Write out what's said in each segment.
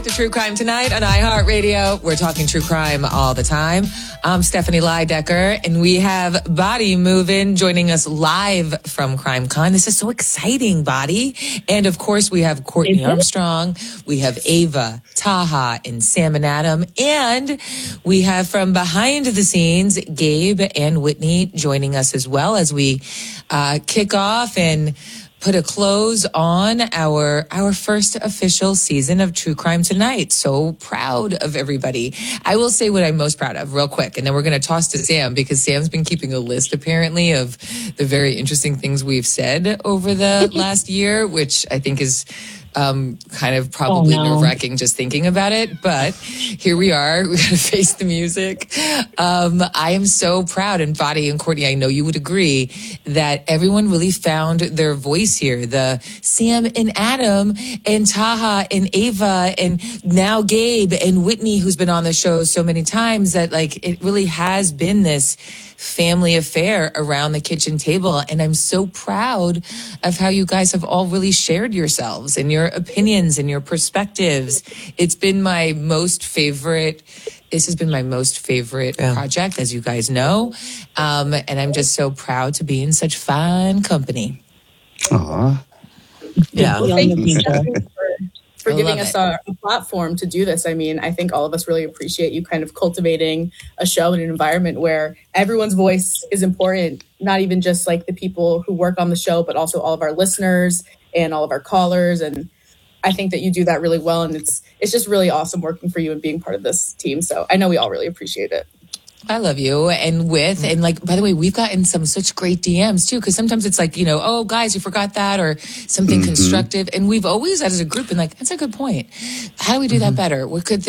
to True Crime Tonight on iHeartRadio. We're talking true crime all the time. I'm Stephanie Leidecker, and we have Body Movin' joining us live from CrimeCon. This is so exciting, Body. And of course, we have Courtney Armstrong, we have Ava, Taha, and Sam and Adam, and we have from behind the scenes, Gabe and Whitney joining us as well as we kick off and put a close on our first official season of True Crime Tonight. So proud of everybody. I will say what I'm most proud of real quick, and then we're going to toss to Sam because Sam's been keeping a list apparently of the very interesting things we've said over the last year, which I think is kind of probably nerve-wracking just thinking about it, but here we are. We got to face the music. I am so proud, and Body and Courtney, I know you would agree that everyone really found their voice here. The Sam and Adam and Taha and Ava and now Gabe and Whitney, who's been on the show so many times, that like it really has been this family affair around the kitchen table. And I'm so proud of how you guys have all really shared yourselves and your opinions and your perspectives. It's been my most favorite. This has been my most favorite project, as you guys know. And I'm just so proud to be in such fine company. Aw. Yeah. Well, thank you for giving us a a platform to do this. I mean, I think all of us really appreciate you kind of cultivating a show in an environment where everyone's voice is important, not even just like the people who work on the show, but also all of our listeners and all of our callers. And I think that you do that really well. And it's just really awesome working for you and being part of this team. So I know we all really appreciate it. I love you. And like, by the way, we've gotten such great DMs too, because sometimes it's like, oh, guys, you forgot that or something constructive. And we've always, as a group, been like, that's a good point. How do we do that better? What could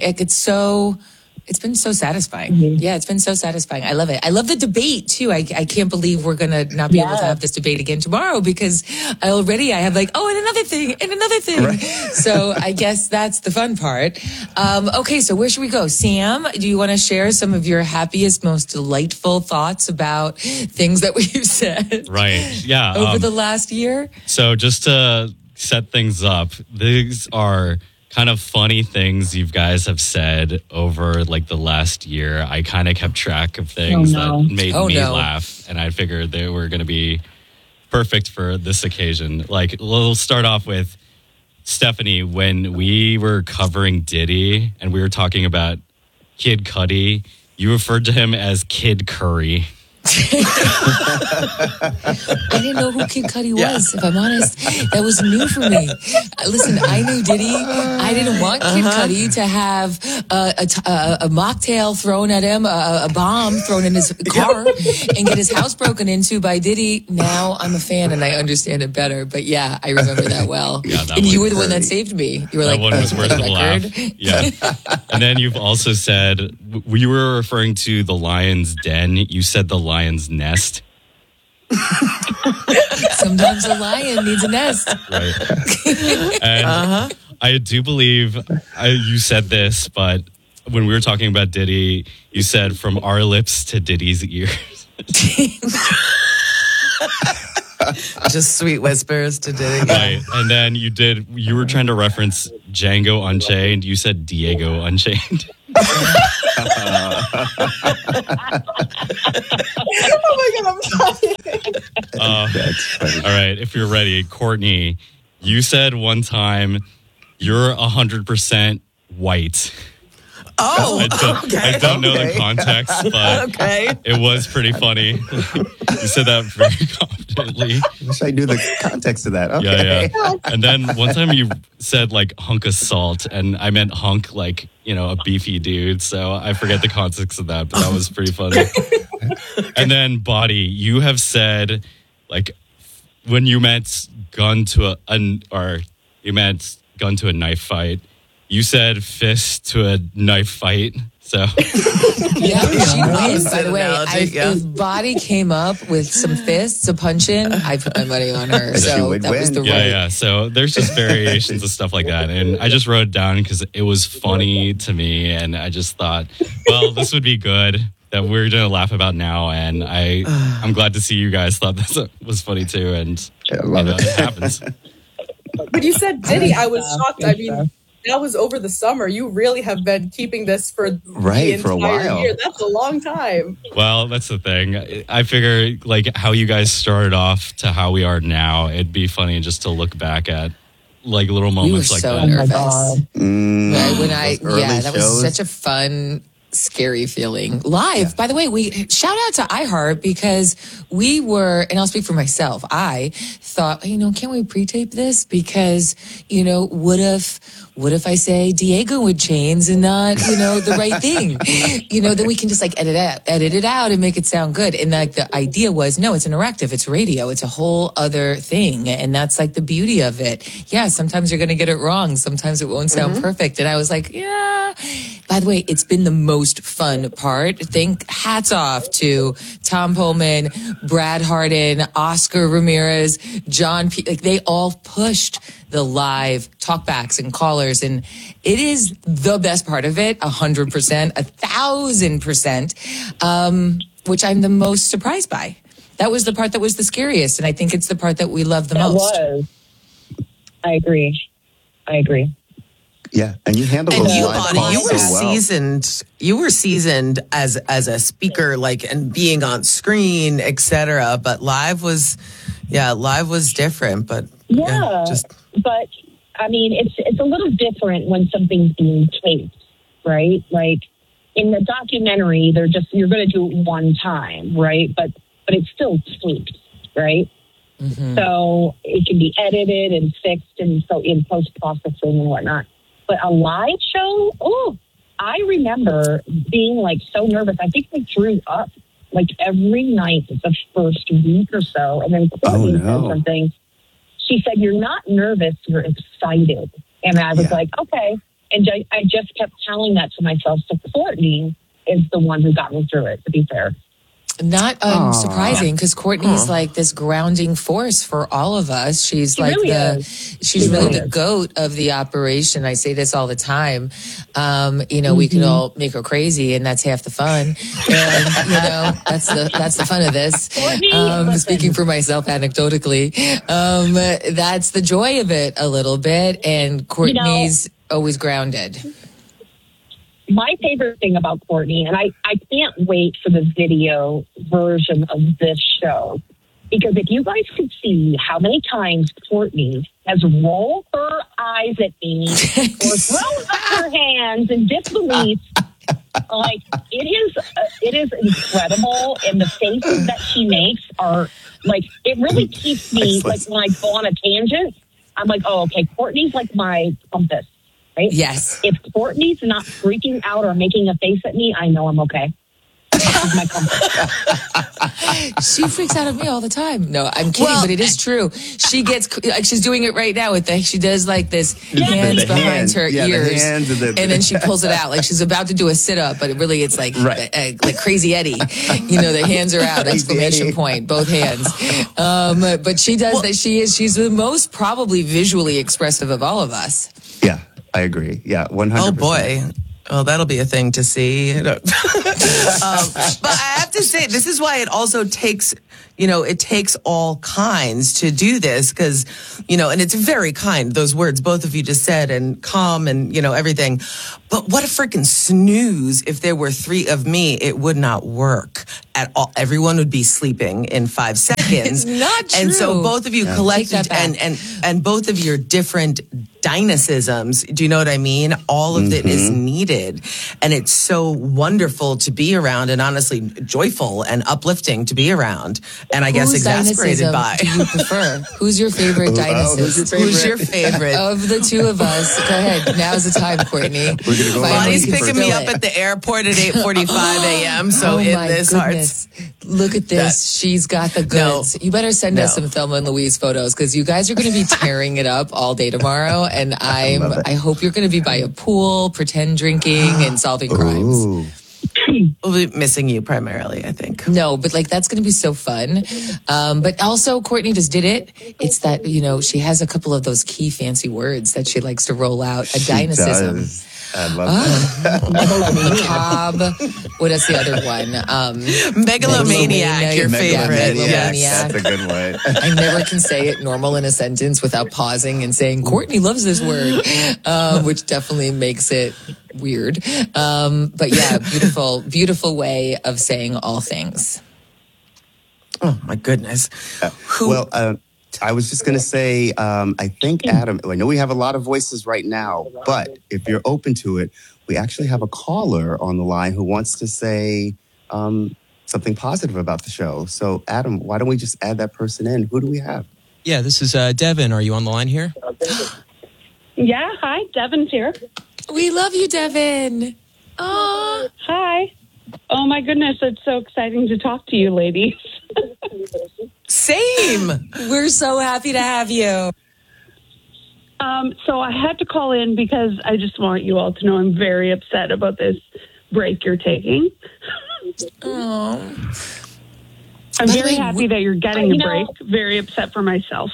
it's been so satisfying. Yeah, it's been so satisfying. I love it. I love the debate too. I can't believe we're going to not be able to have this debate again tomorrow because I have like, and another thing. Right. So I guess that's the fun part. Okay, so where should we go? Sam, do you want to share some of your happiest, most delightful thoughts about things that we've said? Right. Yeah. Over the last year? So just to set things up, these are kind of funny things you guys have said over like the last year. I kind of kept track of things that made me laugh, and I figured they were going to be perfect for this occasion. Like, we'll start off with Stephanie. When we were covering Diddy and we were talking about Kid Cudi, you referred to him as Kid Curry. I didn't know who Kid Cudi was, if I'm honest. That was new for me. Listen, I knew Diddy. I didn't want Kid Cudi to have a mocktail thrown at him, a bomb thrown in his car, and get his house broken into by Diddy. Now I'm a fan and I understand it better. But yeah, I remember that well. Yeah, and you were the one that saved me. You were that like, one was worth the laugh. Yeah. And then you've also said, we were referring to the Lion's Den. You said the Lion's Nest. Sometimes a lion needs a nest. Right. And I do believe you said this, but when we were talking about Diddy, you said from our lips to Diddy's ears. Just sweet whispers to Diddy. Right. And then you were trying to reference Django Unchained. You said Diego Unchained. Oh my God, I'm sorry. That's funny. All right. If you're ready, Courtney, you said one time you're 100% white. Oh, I don't know the context, but it was pretty funny. You said that very confidently. I wish I knew the context of that. Okay. Yeah. And then one time you said like hunk of salt, and I meant hunk like, a beefy dude. So I forget the context of that, but that was pretty funny. And then Body, you have said like when you meant gun to a knife fight. You said fist to a knife fight, so. Yeah, she wins, by the way. If Body came up with some fists, a punch-in, I put my money on her. So that was the right. Yeah. So there's just variations of stuff like that. And I just wrote it down because it was funny to me. And I just thought, well, this would be good that we're going to laugh about now. And I'm glad to see you guys thought this was funny too. And I love it. It happens. But you said Diddy. I was shocked. I mean, that was over the summer. You really have been keeping this for the for a while. year. That's a long time. Well, that's the thing. I figure like how you guys started off to how we are now, it'd be funny just to look back at like little moments like that. Nervous. That that was such a fun, scary feeling. Live, by the way, we shout out to iHeart because we were, and I'll speak for myself, I thought, can we pre-tape this? Because, what if I say Diego with chains and not, the right thing? Then we can just like edit it out and make it sound good. And like the idea was, no, it's interactive. It's radio. It's a whole other thing. And that's like the beauty of it. Yeah, sometimes you're going to get it wrong. Sometimes it won't sound perfect. And I was like, yeah. By the way, it's been the most fun part. Hats off to Tom Pullman, Brad Harden, Oscar Ramirez, John P. Like they all pushed the live talkbacks and callers. And it is the best part of it, 100%, 1,000%, which I'm the most surprised by. That was the part that was the scariest. And I think it's the part that we love the most. I agree. Yeah, and you handled and those you, live Bonnie, calls you were so well. seasoned. You were seasoned as a speaker, like and being on screen, etc. But live was different. But but I mean, it's a little different when something's being taped, right? Like in the documentary, you're going to do it one time, right? But it's still taped, right? Mm-hmm. So it can be edited and fixed, and so in post-processing and whatnot. But a live show, I remember being like so nervous. I think I threw up like every night the first week or so. And then Courtney said something. She said, "You're not nervous, you're excited." And I was like, okay. And I just kept telling that to myself. So Courtney is the one who got me through it, to be fair. Not surprising because Courtney's like this grounding force for all of us. She's like really the goat of the operation. I say this all the time. We can all make her crazy, and that's half the fun. And that's the fun of this. Speaking for myself anecdotally, that's the joy of it a little bit. And Courtney's always grounded. My favorite thing about Courtney, and I can't wait for the video version of this show, because if you guys could see how many times Courtney has rolled her eyes at me or thrown up her hands in disbelief, like it is incredible, and the faces that she makes are like, it really keeps me like when I go on a tangent, I'm like, oh, okay, Courtney's like my compass. Right? Yes. If Courtney's not freaking out or making a face at me, I know I'm okay. This is my comfort. She freaks out at me all the time. No, I'm kidding, but it is true. She gets like she's doing it right now she does like this hands behind her ears, and then she pulls it out like she's about to do a sit up, but really it's like like Crazy Eddie. The hands are out, exclamation point, both hands. But she does that. She's the most probably visually expressive of all of us. Yeah. I agree. Yeah, 100%. Oh, boy. Well, that'll be a thing to see. But I have to say, this is why it also takes, it takes all kinds to do this because, and it's very kind, those words both of you just said, and calm and, everything. But what a freaking snooze. If there were three of me, it would not work at all. Everyone would be sleeping in 5 seconds. Not true. And so both of you collected and both of your different dynamisms, do you know what I mean? All of it is needed. And it's so wonderful to be around and honestly joyful and uplifting to be around. And I guess exasperated by. Do you prefer? Who's your favorite dynamism? Who's your favorite? Of the two of us. Go ahead. Now's the time, Courtney. Bonnie's picking me up at the airport at 8:45 a.m. So in this hearts. Look at this. She's got the goods. You better send us some Thelma and Louise photos because you guys are going to be tearing it up all day tomorrow. And I hope you're going to be by a pool, pretend drinking, and solving crimes. We'll be missing you primarily, I think. No, but that's going to be so fun. But also, Courtney just did it. It's that, she has a couple of those key fancy words that she likes to roll out. A dynamism. I love that. Macabre. What is the other one? Megalomaniac, your favorite. Yes, that's a good one. I never can say it normal in a sentence without pausing and saying, Courtney loves this word, which definitely makes it weird. But yeah, beautiful way of saying all things. Oh, my goodness. I was just going to say, I think, Adam, I know we have a lot of voices right now, but if you're open to it, we actually have a caller on the line who wants to say something positive about the show. So, Adam, why don't we just add that person in? Who do we have? Yeah, this is Devin. Are you on the line here? Yeah, hi, Devin's here. We love you, Devin. Oh, hi. Oh, my goodness, it's so exciting to talk to you, ladies. Same. We're so happy to have you. So I had to call in because I just want you all to know I'm very upset about this break you're taking. Oh. I'm very happy that you're getting a break. Very upset for myself.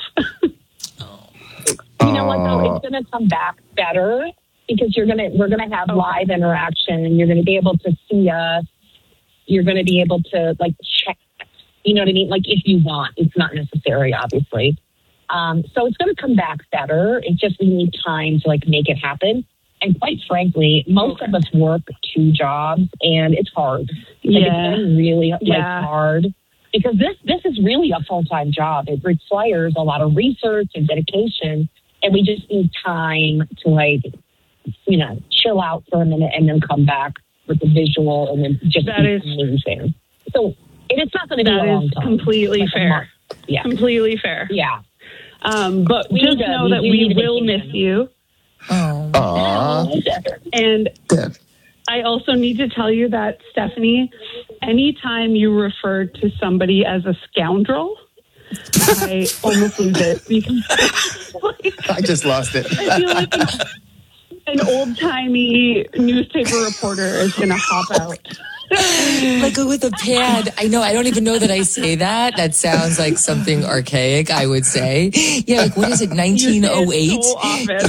You know what, though? It's going to come back better because we're going to have live interaction and you're going to be able to see us. You're going to be able to, like, check. You know what I mean? Like, if you want. It's not necessary, obviously. So it's going to come back better. It's just we need time to, like, make it happen. And quite frankly, most of us work 2 jobs, and it's hard. Like, it's really hard. Because this is really a full-time job. It requires a lot of research and dedication, and we just need time to, like, you know, chill out for a minute and then come back with the visual and then just amazing. So it's not going to be a long time. Completely fair. Yeah. Completely fair. Yeah. But just know that we will miss you. Oh. And I also need to tell you that, Stephanie, anytime you refer to somebody as a scoundrel, I almost lose it. Because, like, I just lost it. I feel like an old-timey newspaper reporter is going to hop out. Like with a pad. I know. I don't even know that I say that. That sounds like something archaic, I would say. Yeah, like what is it, 1908? So often.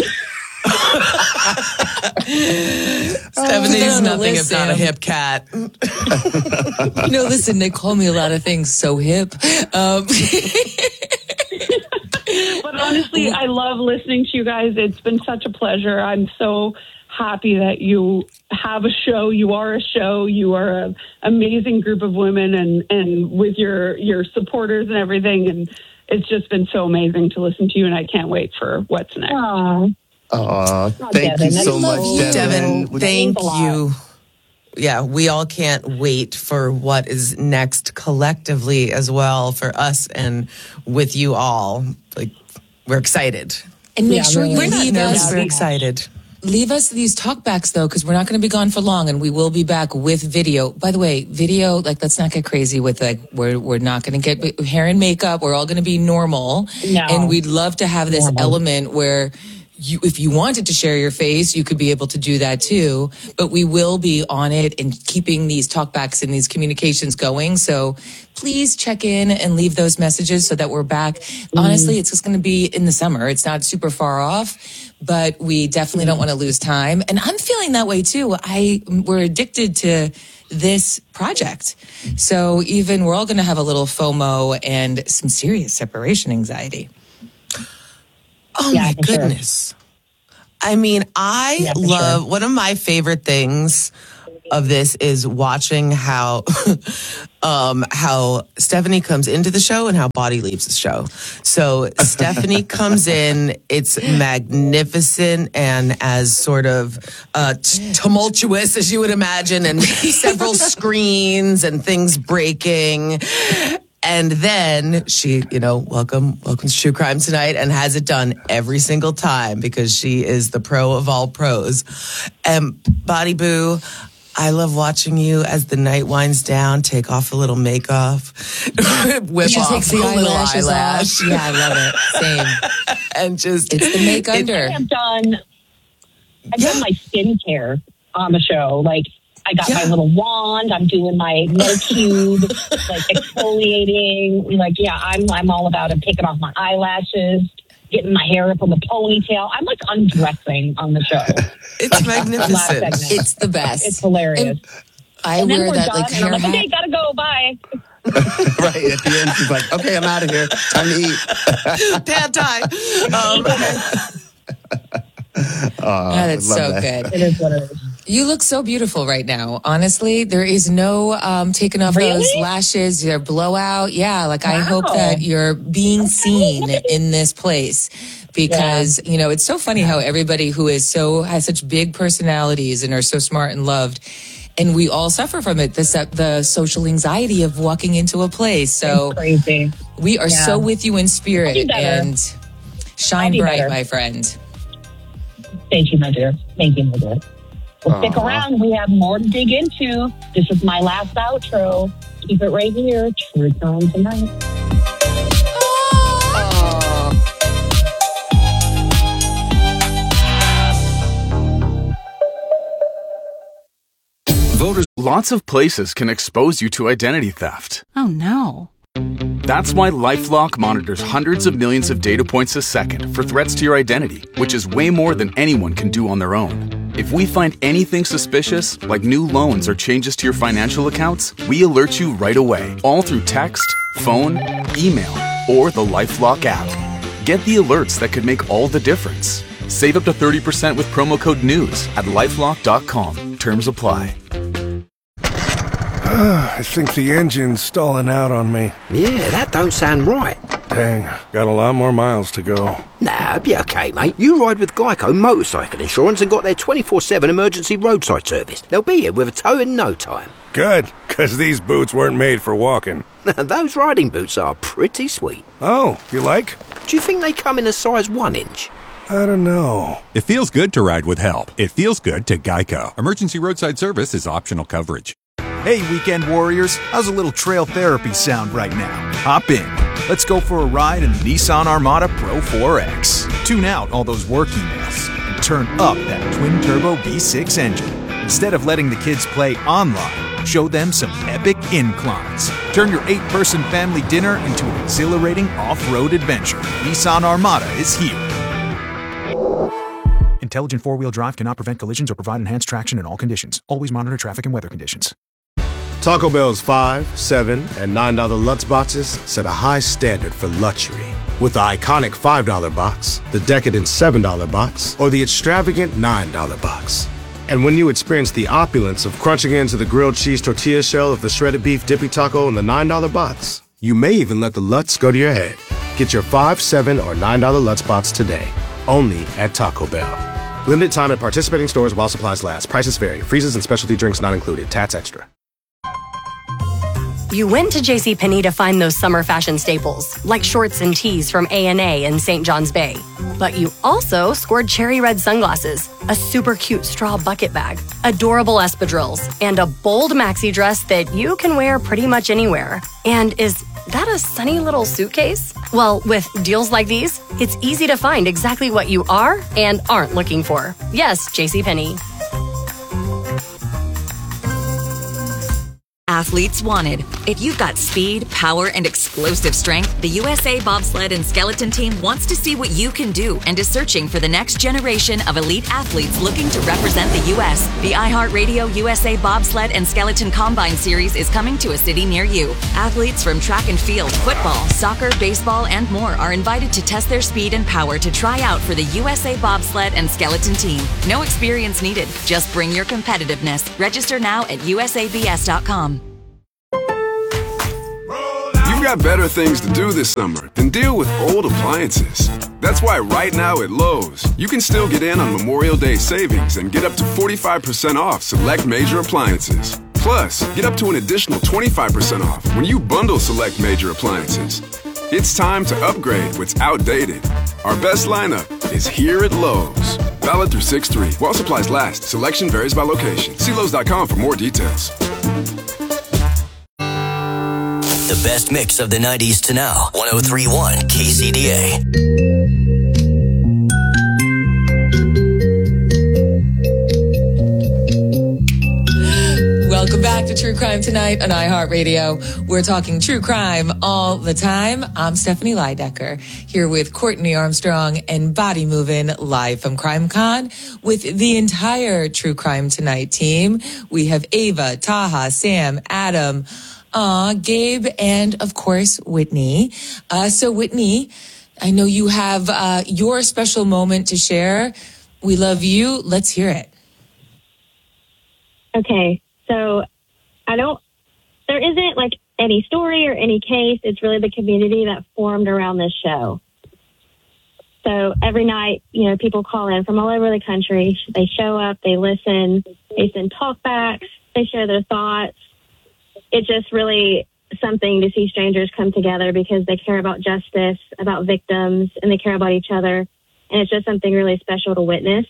Stephanie's nothing if not a hip cat. No, listen, they call me a lot of things so hip. But honestly, I love listening to you guys. It's been such a pleasure. I'm so happy that you have a show. You are a show. You are an amazing group of women and with your supporters and everything. And it's just been so amazing to listen to you. And I can't wait for what's next. Thank you so much, Devin. Thank you. Yeah, we all can't wait for what is next collectively as well for us and with you all. Like, we're excited. And make sure you leave us. We're excited. Leave us these talkbacks, though, because we're not going to be gone for long, and we will be back with video. By the way, video, like, let's not get crazy with, like, we're not going to get hair and makeup. We're all going to be normal. No. And we'd love to have this element where if you wanted to share your face, you could be able to do that too. But we will be on it and keeping these talkbacks and these communications going. So please check in and leave those messages so that we're back. Honestly, it's just going to be in the summer. It's not super far off, but we definitely don't want to lose time. And I'm feeling that way too. We're addicted to this project. So even we're all going to have a little FOMO and some serious separation anxiety. Oh, my goodness. Sure. I mean, I love one of my favorite things of this is watching how Stephanie comes into the show and how Body leaves the show. So Stephanie comes in, it's magnificent and as sort of tumultuous as you would imagine, and several screens and things breaking. And then she, welcome to True Crime Tonight, and has it done every single time because she is the pro of all pros. And Body Boo, I love watching you as the night winds down, take off a little makeup, whip off takes the a little eyelashes eyelash. Off. Yeah, I love it. Same. And just it's the make under. I've done my skincare on the show. Like, I got my little wand. I'm doing my Medicube, like exfoliating. Like, I'm all about it. Taking off my eyelashes. getting my hair up in the ponytail. I'm like undressing on the show. It's magnificent. It's the best. It's hilarious. I wear that like hair hat. Okay, gotta go. Bye. Right at the end, she's like, "Okay, I'm out of here. Time to eat." Dad time. That is so good. It is what it is. You look so beautiful right now. Honestly, there is no taking off those lashes, your blowout. Yeah, like I hope that you're being seen in this place because, you know, it's so funny how everybody who has such big personalities and are so smart and loved, and we all suffer from it, the social anxiety of walking into a place. So it's crazy. We are so with you in spirit and shine bright, my friend. Thank you, my dear. Thank you, my dear. Well, stick around. We have more to dig into. This is my last outro. Keep it right here. True Crime Tonight. Voters. Lots of places can expose you to identity theft. Oh, no. That's why LifeLock monitors hundreds of millions of data points a second for threats to your identity, which is way more than anyone can do on their own. If we find anything suspicious, like new loans or changes to your financial accounts, we alert you right away, all through text, phone, email, or the LifeLock app. Get the alerts that could make all the difference. Save up to 30% with promo code NEWS at LifeLock.com. Terms apply. I think the engine's stalling out on me. Yeah, that don't sound right. Dang, got a lot more miles to go. Nah, be okay, mate. You ride with Geico Motorcycle Insurance and got their 24/7 emergency roadside service. They'll be here with a tow in no time. Good, because these boots weren't made for walking. Those riding boots are pretty sweet. Oh, you like? Do you think they come in a size 1 inch? I don't know. It feels good to ride with help. It feels good to Geico. Emergency roadside service is optional coverage. Hey, weekend warriors, how's a little trail therapy sound right now? Hop in. Let's go for a ride in the Nissan Armada Pro 4X. Tune out all those work emails and turn up that twin-turbo V6 engine. Instead of letting the kids play online, show them some epic inclines. Turn your 8-person family dinner into an exhilarating off-road adventure. Nissan Armada is here. Intelligent four-wheel drive cannot prevent collisions or provide enhanced traction in all conditions. Always monitor traffic and weather conditions. Taco Bell's $5, $7, and $9 Lutz boxes set a high standard for luxury. With the iconic $5 box, the decadent $7 box, or the extravagant $9 box. And when you experience the opulence of crunching into the grilled cheese tortilla shell of the shredded beef dippy taco in the $9 box, you may even let the Lutz go to your head. Get your $5, $7, or $9 Lutz box today, only at Taco Bell. Limited time at participating stores while supplies last. Prices vary. Freezes and specialty drinks not included. Tats extra. You went to JCPenney to find those summer fashion staples, like shorts and tees from A&A and St. John's Bay. But you also scored cherry red sunglasses, a super cute straw bucket bag, adorable espadrilles, and a bold maxi dress that you can wear pretty much anywhere. And is that a sunny little suitcase? Well, with deals like these, it's easy to find exactly what you are and aren't looking for. Yes, JCPenney. Athletes wanted. If you've got speed, power, and explosive strength, the USA Bobsled and Skeleton Team wants to see what you can do and is searching for the next generation of elite athletes looking to represent the U.S. The iHeartRadio USA Bobsled and Skeleton Combine Series is coming to a city near you. Athletes from track and field, football, soccer, baseball, and more are invited to test their speed and power to try out for the USA Bobsled and Skeleton Team. No experience needed. Just bring your competitiveness. Register now at usabs.com. You've got better things to do this summer than deal with old appliances. That's why right now at Lowe's, you can still get in on Memorial Day savings and get up to 45% off select major appliances. Plus, get up to an additional 25% off when you bundle select major appliances. It's time to upgrade what's outdated. Our best lineup is here at Lowe's. Valid through 6/3. While supplies last, selection varies by location. See Lowe's.com for more details. The best mix of the 90s to now. 103.1 KCDA. Welcome back to True Crime Tonight on iHeartRadio. We're talking true crime all the time. I'm Stephanie Leidecker here with Courtney Armstrong and Body Movin' live from CrimeCon with the entire True Crime Tonight team. We have Ava, Taha, Sam, Adam, Gabe, and of course, Whitney. So Whitney, I know you have your special moment to share. We love you. Let's hear it. Okay, so there isn't like any story or any case. It's really the community that formed around this show. So every night, people call in from all over the country. They show up, they listen, they send talkbacks, they share their thoughts. It's just really something to see strangers come together because they care about justice, about victims, and they care about each other. And it's just something really special to witness.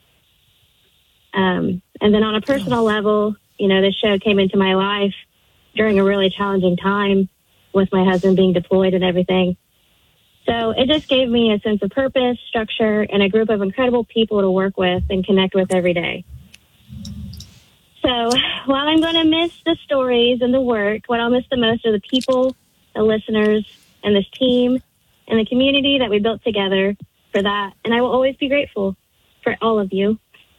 And then on a personal level, this show came into my life during a really challenging time with my husband being deployed and everything. So it just gave me a sense of purpose, structure, and a group of incredible people to work with and connect with every day. So while I'm going to miss the stories and the work, what I'll miss the most are the people, the listeners, and this team, and the community that we built together for that. And I will always be grateful for all of you.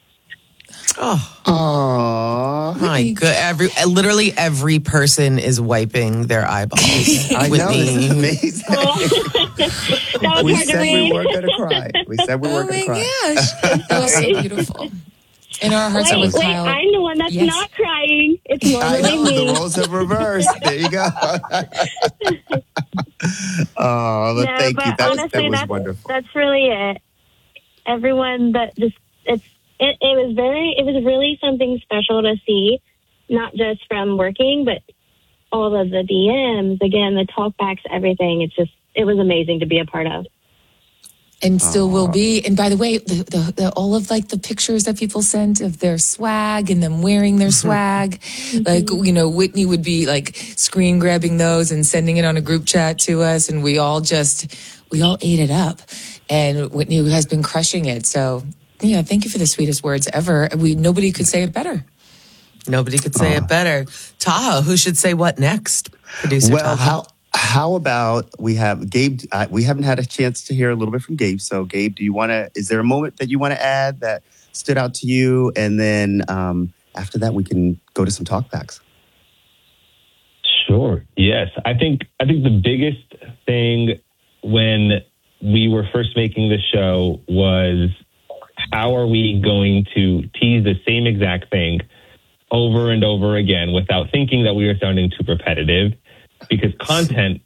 Oh, my God. Literally every person is wiping their eyeballs. I know, this is amazing. That was We hard to said we read. weren't going to cry. We said we weren't going to cry. Gosh, that was so beautiful. And our hearts are with Wait, Kyle. I'm the one that's Yes. not crying. It's I normally know, me. the roles have reversed. There you go. Oh, No, thank you. but That honestly, was wonderful. That's really it. Everyone that just it was really something special to see, not just from working, but all of the DMs, again, the talkbacks, everything. It was amazing to be a part of. And still will be. And by the way, the all of like the pictures that people sent of their swag and them wearing their swag, like, Whitney would be like screen grabbing those and sending it on a group chat to us. And we all ate it up. And Whitney has been crushing it. So, yeah, thank you for the sweetest words ever. Nobody could say it better. Nobody could say it better. Taha, who should say what next? Producer Taha. How about we have Gabe? We haven't had a chance to hear a little bit from Gabe. So, Gabe, is there a moment that you want to add that stood out to you? And then after that, we can go to some talkbacks. Sure. Yes. I think the biggest thing when we were first making the show was, how are we going to tease the same exact thing over and over again without thinking that we were sounding too repetitive? Because content,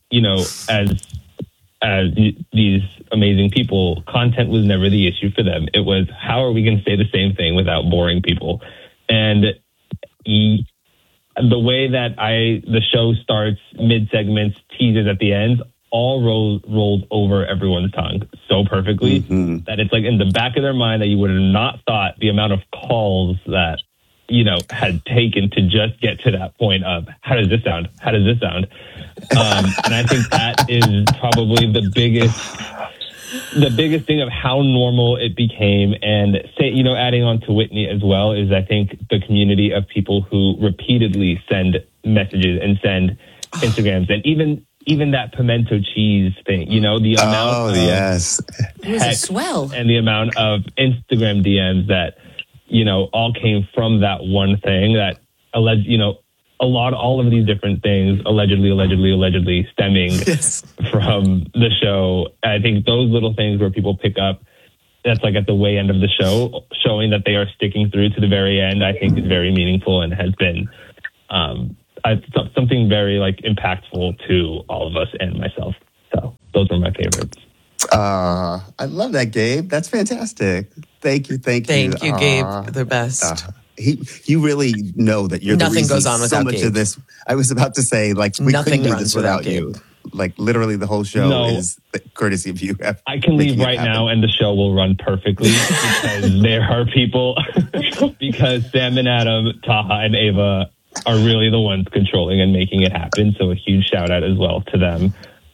as these amazing people, content was never the issue for them. It was, how are we going to say the same thing without boring people? And the way that the show starts, mid-segments, teasers at the end, all rolled over everyone's tongue so perfectly that it's like in the back of their mind that you would have not thought the amount of calls that, had taken to just get to that point of, how does this sound? How does this sound? And I think that is probably the biggest thing of how normal it became. And adding on to Whitney as well is, I think, the community of people who repeatedly send messages and send Instagrams, and even that pimento cheese thing, the amount of yes. It was and the amount of Instagram DMs that, all came from that one thing that all of these different things allegedly stemming from the show. I think those little things where people pick up, that's like at the way end of the show, showing that they are sticking through to the very end, I think is very meaningful and has been something very impactful to all of us and myself. So those were my favorites. I love that, Gabe. That's fantastic. Thank you. Thank you, Gabe. The best. You really know that you're Nothing the reason goes on without so much Gabe. of this. I was about to say, we Nothing couldn't do runs this without you. Literally, the whole show is courtesy of you. I can leave right now and the show will run perfectly because there are people, because Sam and Adam, Taha and Ava are really the ones controlling and making it happen. So a huge shout out as well to them.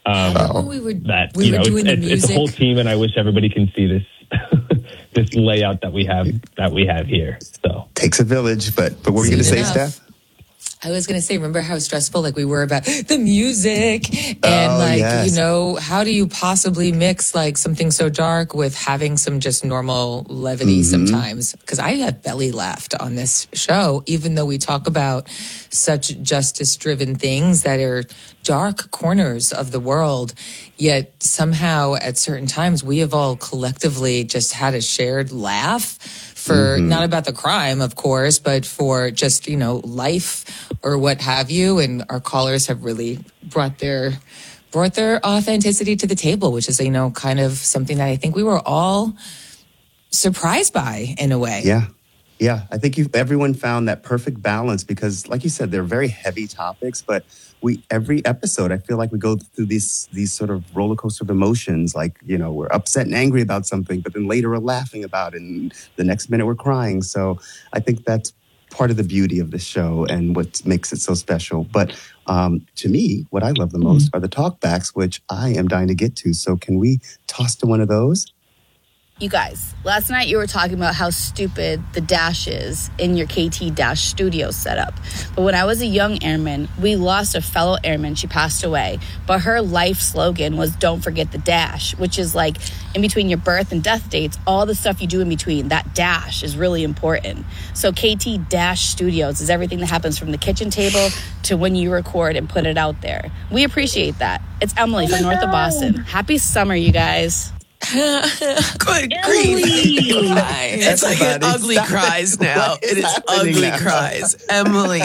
It's a whole team, and I wish everybody can see this this layout that we have here. So takes a village, but what were you going to say, Steph? I was going to say, remember how stressful we were about the music and yes. how do you possibly mix something so dark with having some just normal levity sometimes? Because I had belly laughed on this show, even though we talk about such justice-driven things that are dark corners of the world. Yet somehow at certain times we have all collectively just had a shared laugh for not about the crime, of course, but for just, life or what have you. And our callers have really brought their authenticity to the table, which is, kind of something that I think we were all surprised by in a way. Yeah. Yeah. I think everyone found that perfect balance because, like you said, they're very heavy topics, but every episode, I feel like we go through these sort of roller coaster of emotions. We're upset and angry about something, but then later we're laughing about it, and the next minute we're crying. So I think that's part of the beauty of the show and what makes it so special. But to me, what I love the most are the talkbacks, which I am dying to get to. So can we toss to one of those? You guys, last night you were talking about how stupid the dash is in your KT Dash studio setup. But when I was a young airman, we lost a fellow airman. She passed away. But her life slogan was "Don't forget the dash," which is in between your birth and death dates, all the stuff you do in between, that dash is really important. So KT Dash Studios is everything that happens from the kitchen table to when you record and put it out there. We appreciate that. It's Emily from north of Boston. Happy summer, you guys. Good grief. It's an ugly cries now. It is ugly cries. Emily,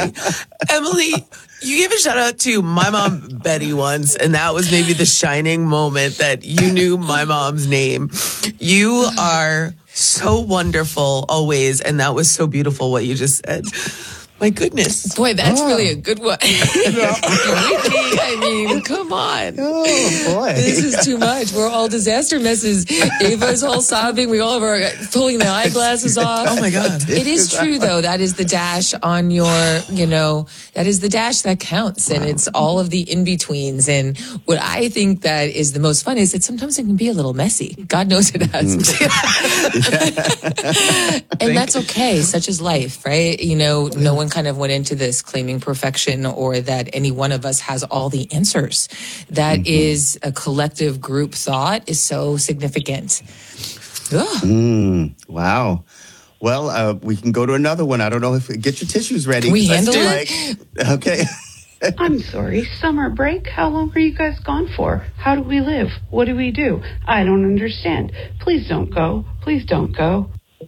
you gave a shout out to my mom, Betty, once, and that was maybe the shining moment that you knew my mom's name. You are so wonderful always, and that was so beautiful what you just said. My goodness. Boy, that's really a good one. I mean, come on. Oh, boy. This is too much. We're all disaster messes. Ava's all sobbing. We all have our pulling the eyeglasses off. Oh, my God. It is true, though. That is the dash on your, that is the dash that counts. And it's all of the in-betweens. And what I think that is the most fun is that sometimes it can be a little messy. God knows it has. And that's okay. Such is life, right? No one kind of went into this claiming perfection or that any one of us has all the answers. That is a collective group thought is so significant. Wow. Well, we can go to another one. I don't know if get your tissues ready. Can we handle it? Okay. I'm sorry. Summer break? How long are you guys gone for? How do we live? What do we do? I don't understand. Please don't go. Please don't go.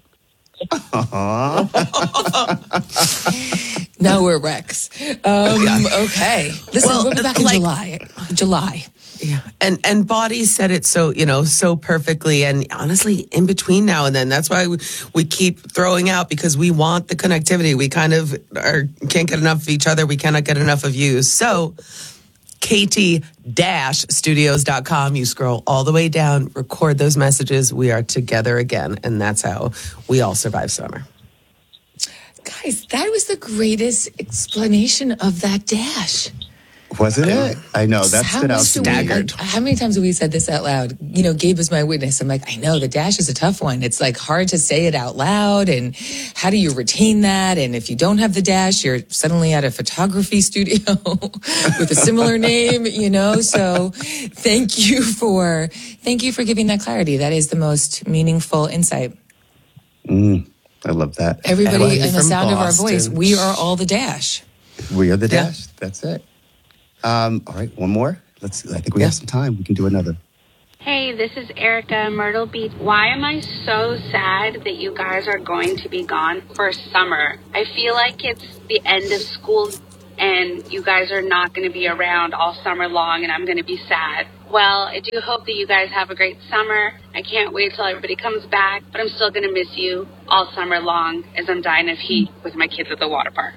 Now we're Rex. Okay. Listen, we'll be back in July. Yeah. And Body said it so, so perfectly. And honestly, in between now and then, that's why we keep throwing out because we want the connectivity. We kind of can't get enough of each other. We cannot get enough of you. So KT-studios.com. You scroll all the way down, record those messages. We are together again. And that's how we all survive summer. Guys, that was the greatest explanation of that dash. Wasn't it? I know. That stood out staggered. How many times have we said this out loud? Gabe is my witness. I'm like, I know the dash is a tough one. It's hard to say it out loud. And how do you retain that? And if you don't have the dash, you're suddenly at a photography studio with a similar name, So thank you for giving that clarity. That is the most meaningful insight. I love that. Everybody in the sound of our voice, we are all the dash. We are the dash. That's it. All right, one more. I think we have some time. We can do another. Hey, this is Erica, Myrtle Beach. Why am I so sad that you guys are going to be gone for summer? I feel like it's the end of school and you guys are not going to be around all summer long and I'm going to be sad. Well, I do hope that you guys have a great summer. I can't wait till everybody comes back, but I'm still going to miss you all summer long as I'm dying of heat with my kids at the water park.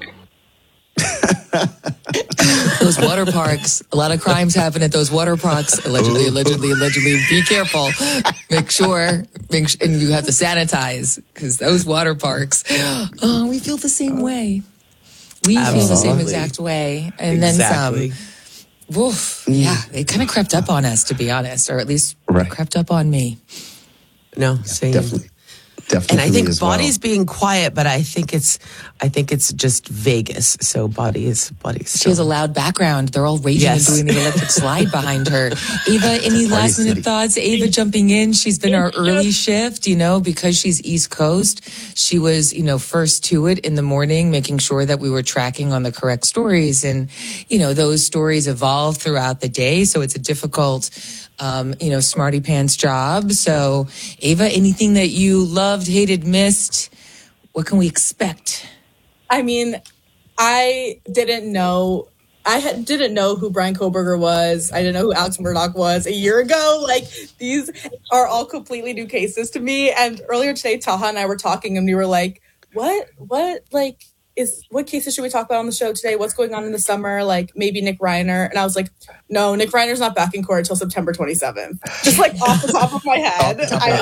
Those water parks, a lot of crimes happen at those water parks. Allegedly. Be careful. Make sure, and you have to sanitize because those water parks, we feel the same way. We feel the same exact way. And then some. Woof. Yeah, it kind of crept up on us, to be honest, or at least crept up on me. No, same. Definitely. Definitely. And I think as well. Body's being quiet, but I think it's just Vegas. So Body's. She has a loud background. They're all raging Yes. and doing the electric slide behind her. Ava, any last minute thoughts? Ava jumping in. She's been our early shift, because she's East Coast. She was, first to it in the morning, making sure that we were tracking on the correct stories. And, those stories evolve throughout the day. So it's a difficult, smarty pants job. So Ava, anything that you loved, hated, missed? What can we expect? I mean, I didn't know who Brian Koberger was. I didn't know who Alex Murdoch was a year ago. Like, these are all completely new cases to me. And earlier today, Taha and I were talking, and we were like, what cases should we talk about on the show today? What's going on in the summer? Like, maybe Nick Reiner. And I was like, no, Nick Reiner's not back in court until September 27th. Just like off the top of my head.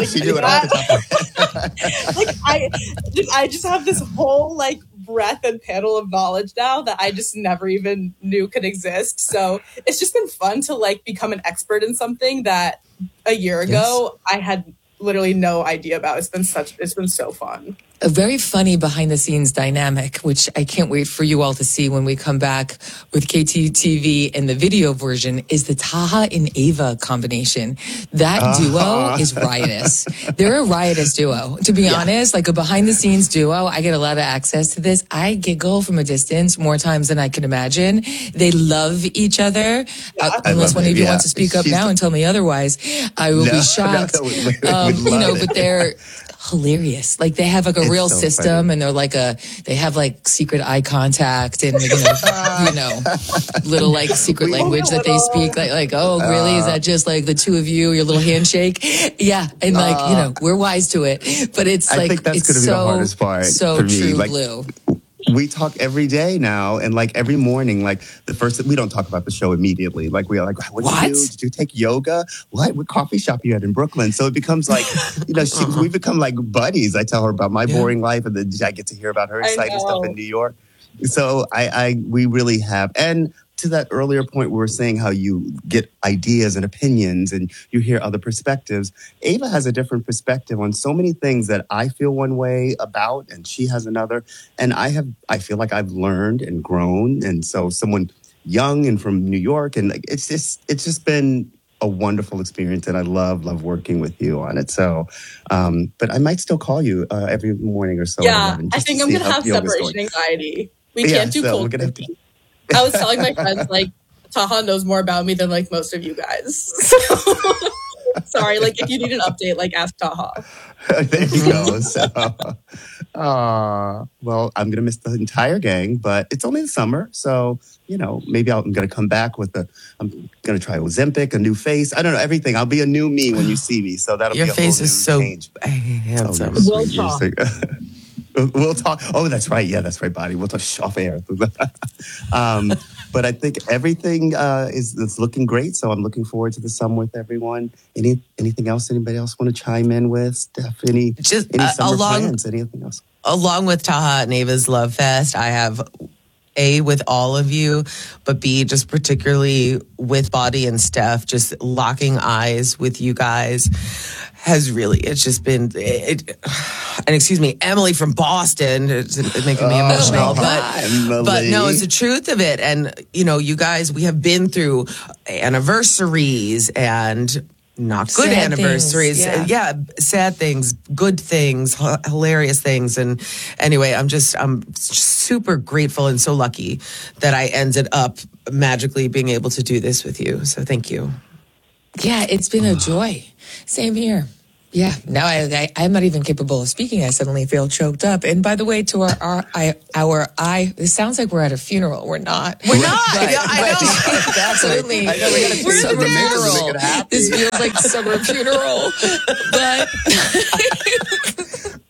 I just have this whole like breadth and panel of knowledge now that I just never even knew could exist. So it's just been fun to like become an expert in something that a year ago I had literally no idea about. It's been so fun. A very funny behind the scenes dynamic, which I can't wait for you all to see when we come back with KTTV and the video version, is the Taha and Ava combination. That duo is riotous. They're a riotous duo. To be honest, like a behind the scenes duo, I get a lot of access to this. I giggle from a distance more times than I can imagine. They love each other. Unless one of you wants to speak up now and tell me otherwise, I will be shocked. But they're hilarious. Like they have like a real system, and they're like they have like secret eye contact and little like secret language that they speak. Like oh really? Is that just like the two of you, your little handshake? Yeah, and we're wise to it, but it's I think that's going to be the hardest part so for me. true like, blue. We talk every day now, and like every morning, like we don't talk about the show immediately. Like we're like, what did you do? Did you take yoga? What coffee shop you had in Brooklyn? So it becomes like, we become like buddies. I tell her about my boring life, and then I get to hear about her exciting stuff in New York. So we really have, and to that earlier point, we were saying how you get ideas and opinions and you hear other perspectives. Ava has a different perspective on so many things that I feel one way about, and she has another. And I feel like I've learned and grown. And so someone young and from New York, and it's just been a wonderful experience, and I love working with you on it. So, but I might still call you every morning or so. Yeah, I think I'm going to have separation anxiety. We can't do cold turkey. I was telling my friends, like, Taha knows more about me than, like, most of you guys. So, sorry, like, if you need an update, like, ask Taha. There you go. So, well, I'm going to miss the entire gang, but it's only the summer. So, maybe I'm going to come back I'm going to try Ozempic, a new face. I don't know, everything. I'll be a new me when you see me. So that'll Your be a face whole is so handsome. We'll talk. We'll talk. Oh, that's right. Yeah, that's right, Body. We'll talk off air. But I think everything is looking great. So I'm looking forward to the summer with everyone. Anything else? Anybody else want to chime in with? Steph, any summer plans? Anything else? Along with Taha and Ava's Love Fest, I have A, with all of you, but B, just particularly with Body and Steph, just locking eyes with you guys has really, it's just been, and excuse me, Emily from Boston, it's making me emotional, but no, it's the truth of it. And, you guys, we have been through anniversaries and not good sad anniversaries. Things, sad things, good things, hilarious things. And anyway, I'm super grateful and so lucky that I ended up magically being able to do this with you. So thank you. Yeah, it's been a joy. Same here. Yeah, now I'm not even capable of speaking. I suddenly feel choked up. And by the way, to it sounds like we're at a funeral. We're not. We're not. I know. Absolutely. I know, we gotta we're summer funeral. This feels like summer funeral. But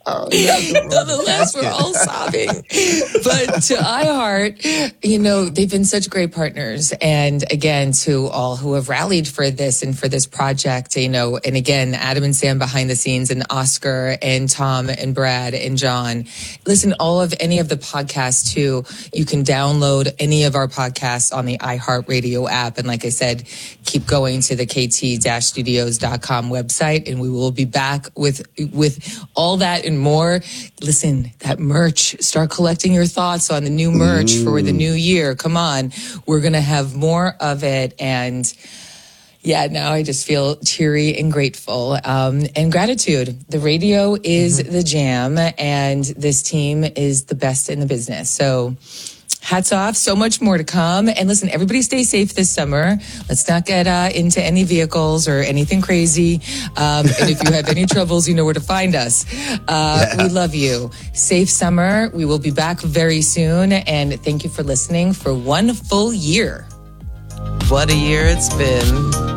Nonetheless, we're all sobbing. But to iHeart, they've been such great partners. And again, to all who have rallied for this and for this project, and again, Adam and Sam behind the scenes, and Oscar and Tom and Brad and John. Listen, any of the podcasts too, you can download any of our podcasts on the iHeartRadio app. And like I said, keep going to the kt-studios.com website, and we will be back with all that and more. Listen, that merch, start collecting your thoughts on the new merch for the new year. Come on. We're going to have more of it. And yeah, now I just feel teary and grateful and gratitude. The radio is the jam, and this team is the best in the business. So hats off. So much more to come. And listen, everybody stay safe this summer. Let's not get into any vehicles or anything crazy. And if you have any troubles, you know where to find us. We love you. Safe summer. We will be back very soon. And thank you for listening for one full year. What a year it's been.